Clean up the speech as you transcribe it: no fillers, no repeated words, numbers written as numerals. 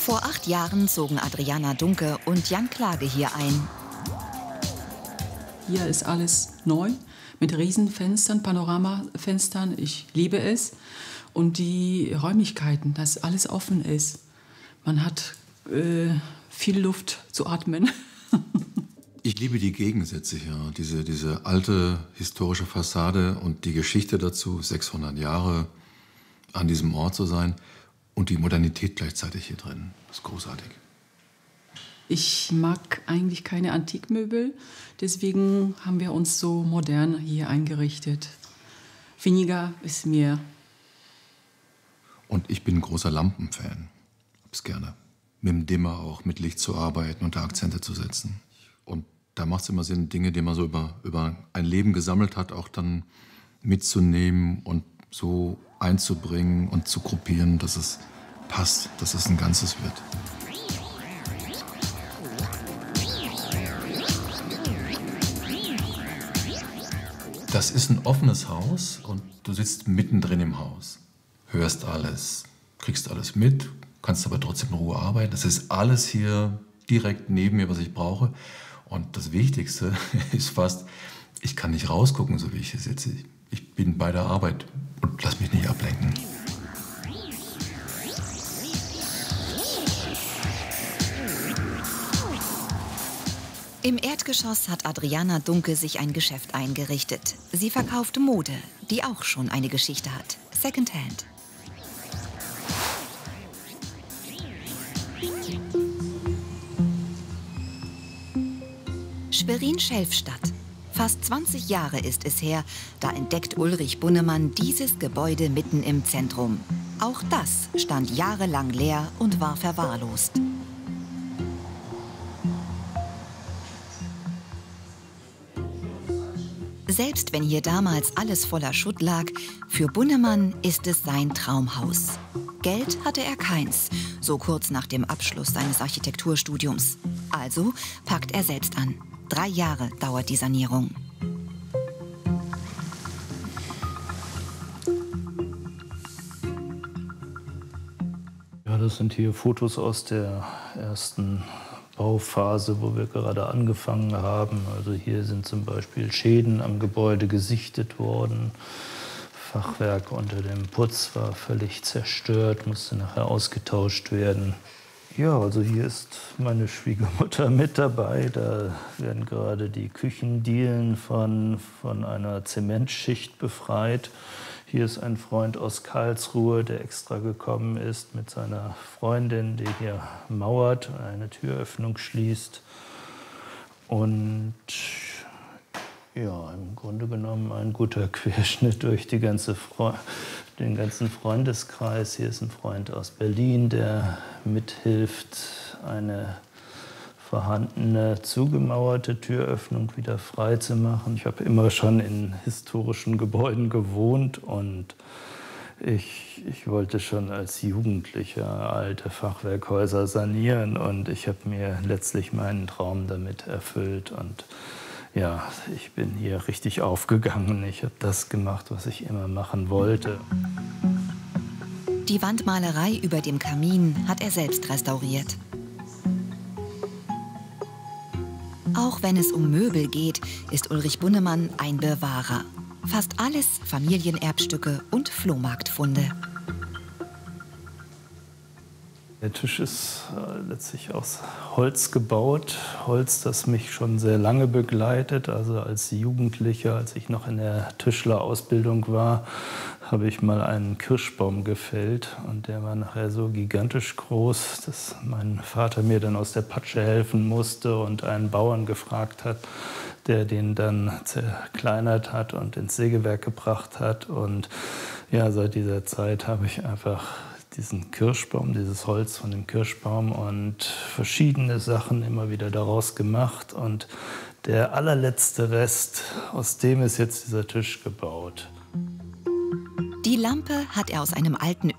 Vor 8 Jahren zogen Adriana Dunke und Jan Klage hier ein. Hier ist alles neu, mit Riesenfenstern, Panoramafenstern. Ich liebe es. Und die Räumlichkeiten, dass alles offen ist. Man hat viel Luft zu atmen. Ich liebe die Gegensätze hier. Diese alte historische Fassade und die Geschichte dazu, 600 Jahre an diesem Ort zu sein. Und die Modernität gleichzeitig hier drin. Das ist großartig. Ich mag eigentlich keine Antikmöbel, deswegen haben wir uns so modern hier eingerichtet. Weniger ist mehr. Und ich bin ein großer Lampenfan. Hab's gerne. Mit dem Dimmer auch, mit Licht zu arbeiten und da Akzente zu setzen. Und da macht es immer Sinn, Dinge, die man so über ein Leben gesammelt hat, auch dann mitzunehmen und so einzubringen und zu gruppieren, dass es passt, dass es ein Ganzes wird. Das ist ein offenes Haus und du sitzt mittendrin im Haus, hörst alles, kriegst alles mit, kannst aber trotzdem in Ruhe arbeiten. Das ist alles hier direkt neben mir, was ich brauche. Und das Wichtigste ist fast, ich kann nicht rausgucken, so wie ich hier sitze. Ich bin bei der Arbeit und lass mich nicht ablenken. Im Erdgeschoss hat Adriana Dunke sich ein Geschäft eingerichtet. Sie verkauft Mode, die auch schon eine Geschichte hat. Secondhand. Schwerin-Schelfstadt. Fast 20 Jahre ist es her, da entdeckt Ulrich Bunnemann dieses Gebäude mitten im Zentrum. Auch das stand jahrelang leer und war verwahrlost. Selbst wenn hier damals alles voller Schutt lag, für Bunnemann ist es sein Traumhaus. Geld hatte er keins, so kurz nach dem Abschluss seines Architekturstudiums. Also packt er selbst an. 3 Jahre dauert die Sanierung. Ja, das sind hier Fotos aus der ersten Bauphase, wo wir gerade angefangen haben. Also hier sind zum Beispiel Schäden am Gebäude gesichtet worden. Fachwerk unter dem Putz war völlig zerstört, musste nachher ausgetauscht werden. Ja, also hier ist meine Schwiegermutter mit dabei. Da werden gerade die Küchendielen von einer Zementschicht befreit. Hier ist ein Freund aus Karlsruhe, der extra gekommen ist mit seiner Freundin, die hier mauert, eine Türöffnung schließt. Und ja, im Grunde genommen ein guter Querschnitt durch den ganzen Freundeskreis. Hier ist ein Freund aus Berlin, der mithilft, eine vorhandene zugemauerte Türöffnung wieder frei zu machen. Ich habe immer schon in historischen Gebäuden gewohnt und ich wollte schon als Jugendlicher alte Fachwerkhäuser sanieren und ich habe mir letztlich meinen Traum damit erfüllt und ja, ich bin hier richtig aufgegangen. Ich habe das gemacht, was ich immer machen wollte. Die Wandmalerei über dem Kamin hat er selbst restauriert. Auch wenn es um Möbel geht, ist Ulrich Bunnemann ein Bewahrer. Fast alles Familienerbstücke und Flohmarktfunde. Der Tisch ist letztlich aus Holz gebaut. Holz, das mich schon sehr lange begleitet. Also als Jugendlicher, als ich noch in der Tischlerausbildung war, habe ich mal einen Kirschbaum gefällt. Und der war nachher so gigantisch groß, dass mein Vater mir dann aus der Patsche helfen musste und einen Bauern gefragt hat, der den dann zerkleinert hat und ins Sägewerk gebracht hat. Und ja, seit dieser Zeit habe ich einfach diesen Kirschbaum, dieses Holz von dem Kirschbaum und verschiedene Sachen immer wieder daraus gemacht. Und der allerletzte Rest, aus dem ist jetzt dieser Tisch gebaut. Die Lampe hat er aus einem alten